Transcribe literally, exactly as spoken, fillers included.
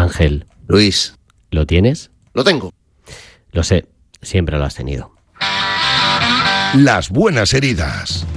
Ángel. Luis. ¿Lo tienes? Lo tengo. Lo sé, siempre lo has tenido. Las buenas heridas.